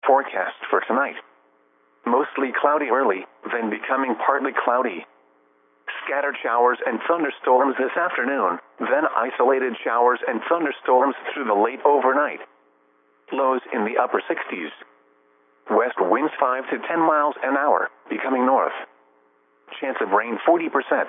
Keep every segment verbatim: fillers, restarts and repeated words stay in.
forecast for tonight. Mostly cloudy early, then becoming partly cloudy. Scattered showers and thunderstorms this afternoon, then isolated showers and thunderstorms through the late overnight. Lows in the upper sixties. West winds five to ten miles an hour, becoming north. Chance of rain forty percent.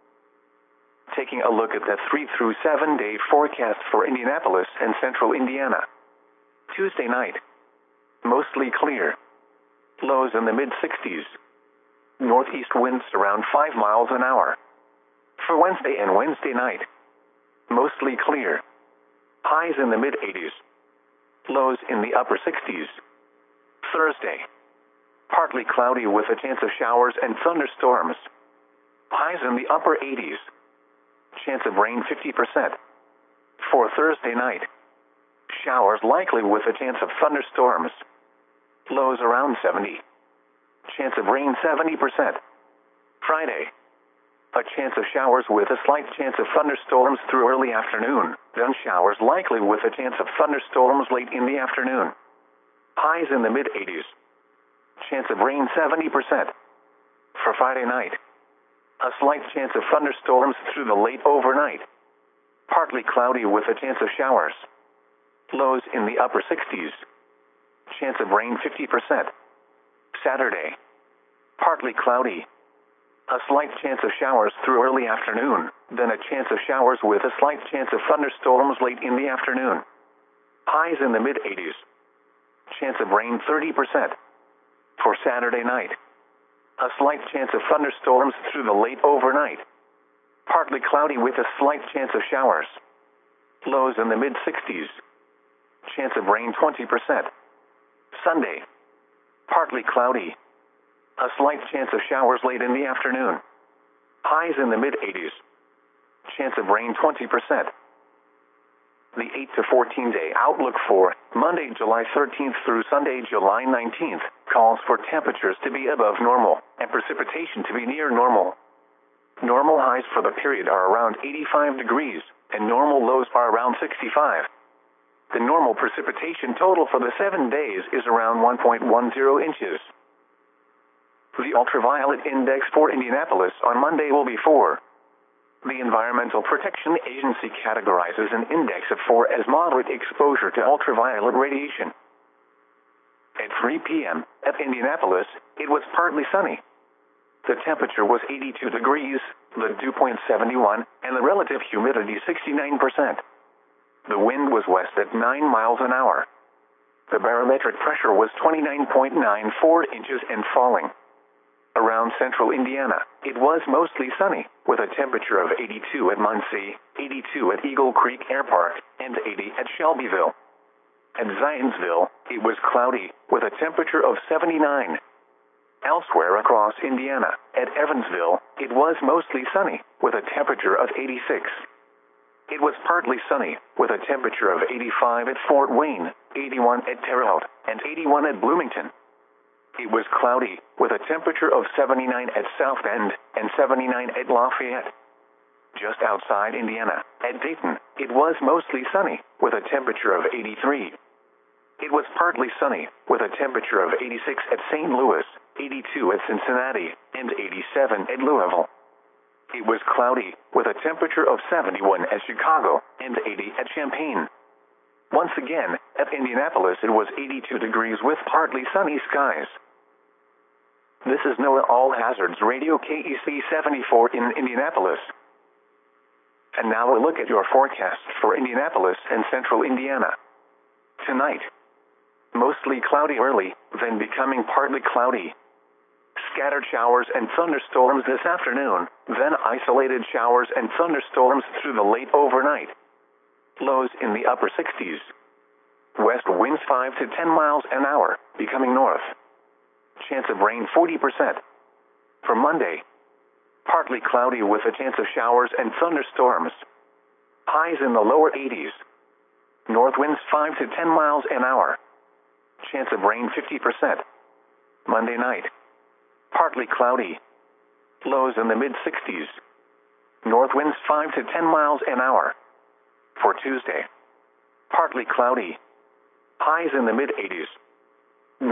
Taking a look at the three through seven day forecast for Indianapolis and central Indiana. Tuesday night. Mostly clear. Lows in the mid sixties. Northeast winds around five miles an hour. For Wednesday and Wednesday night. Mostly clear. Highs in the mid eighties. Lows in the upper sixties. Thursday. Partly cloudy with a chance of showers and thunderstorms. Highs in the upper eighties. Chance of rain fifty percent. For Thursday night. Showers likely with a chance of thunderstorms. Lows around seventy. Chance of rain seventy percent. Friday. A chance of showers with a slight chance of thunderstorms through early afternoon, then showers likely with a chance of thunderstorms late in the afternoon. Highs in the mid eighties. Chance of rain seventy percent. For Friday night. A slight chance of thunderstorms through the late overnight. Partly cloudy with a chance of showers. Lows in the upper sixties. Chance of rain fifty percent. Saturday. Partly cloudy. A slight chance of showers through early afternoon, then a chance of showers with a slight chance of thunderstorms late in the afternoon. Highs in the mid eighties. Chance of rain thirty percent. For Saturday night. A slight chance of thunderstorms through the late overnight. Partly cloudy with a slight chance of showers. Lows in the mid sixties. Chance of rain twenty percent. Sunday. Partly cloudy. A slight chance of showers late in the afternoon. Highs in the mid eighties. Chance of rain twenty percent. The eight to fourteen day outlook for Monday, July thirteenth through Sunday, July nineteenth, calls for temperatures to be above normal and precipitation to be near normal. Normal highs for the period are around eighty-five degrees, and normal lows are around sixty-five. The normal precipitation total for the seven days is around one point one zero inches. The ultraviolet index for Indianapolis on Monday will be four. The Environmental Protection Agency categorizes an index of four as moderate exposure to ultraviolet radiation. At three p m at Indianapolis, it was partly sunny. The temperature was eighty-two degrees, the dew point seventy-one, and the relative humidity sixty-nine percent. The wind was west at nine miles an hour. The barometric pressure was twenty-nine point nine four inches and falling. Around central Indiana, it was mostly sunny, with a temperature of eighty-two at Muncie, eighty-two at Eagle Creek Air Park, and eighty at Shelbyville. At Zionsville, it was cloudy, with a temperature of seventy-nine. Elsewhere across Indiana, at Evansville, it was mostly sunny, with a temperature of eighty-six. It was partly sunny, with a temperature of eighty-five at Fort Wayne, eighty-one at Terre Haute, and eighty-one at Bloomington. It was cloudy, with a temperature of seventy-nine at South Bend and seventy-nine at Lafayette. Just outside Indiana, at Dayton, it was mostly sunny, with a temperature of eighty-three. It was partly sunny, with a temperature of eighty-six at Saint Louis, eighty-two at Cincinnati, and eighty-seven at Louisville. It was cloudy, with a temperature of seventy-one at Chicago, and eighty at Champaign. Once again, at Indianapolis it was eighty-two degrees with partly sunny skies. This is NOAA All Hazards Radio K E C seventy-four in Indianapolis. And now a look at your forecast for Indianapolis and central Indiana. Tonight. Mostly cloudy early, then becoming partly cloudy. Scattered showers and thunderstorms this afternoon, then isolated showers and thunderstorms through the late overnight. Lows in the upper sixties. West winds five to ten miles an hour, becoming north. Chance of rain forty percent. For Monday. Partly cloudy with a chance of showers and thunderstorms. Highs in the lower eighties. North winds five to ten miles an hour. Chance of rain fifty percent. Monday night. Partly cloudy. Lows in the mid sixties. North winds five to ten miles an hour. For Tuesday. Partly cloudy. Highs in the mid eighties.